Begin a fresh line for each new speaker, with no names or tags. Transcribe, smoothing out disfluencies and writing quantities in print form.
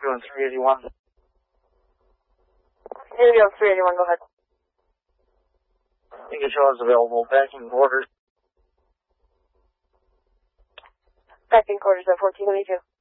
Doing 381.
Indigo 381, go ahead.
Indigo is available. Backing quarters.
Backing quarters at 1422.